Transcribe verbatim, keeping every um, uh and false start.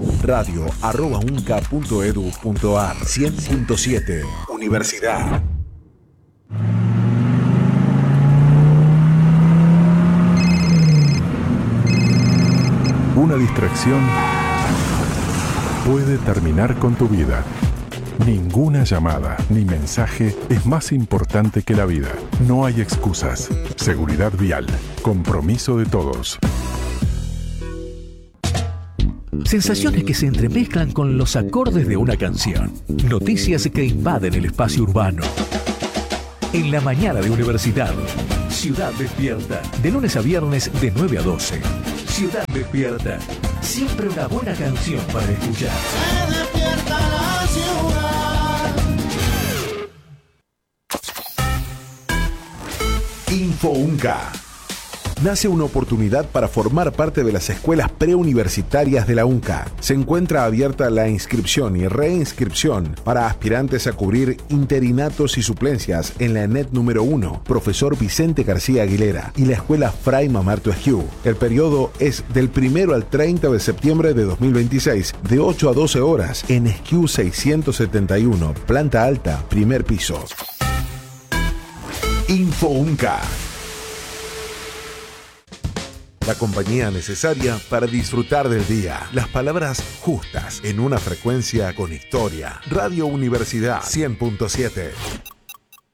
Radio arroba unca punto edu punto ar. cien punto siete Universidad. Una distracción puede terminar con tu vida. Ninguna llamada ni mensaje es más importante que la vida. No hay excusas. Seguridad vial. Compromiso de todos. Sensaciones que se entremezclan con los acordes de una canción. Noticias que invaden el espacio urbano. En la mañana de Universidad. Ciudad Despierta. De lunes a viernes de nueve a doce. Ciudad Despierta. Siempre una buena canción para escuchar. Se despierta la ciudad. InfoUnca. Nace una oportunidad para formar parte de las escuelas preuniversitarias de la UNCA. Se encuentra abierta la inscripción y reinscripción para aspirantes a cubrir interinatos y suplencias en la ENET número uno, Profesor Vicente García Aguilera, y la Escuela Fray Mamarto Esquiú. El periodo es del primero al treinta de septiembre de dos mil veintiséis, de ocho a doce horas, en Esquiú seiscientos setenta y uno, planta alta, primer piso. InfoUnca. La compañía necesaria para disfrutar del día. Las palabras justas en una frecuencia con historia. Radio Universidad cien punto siete.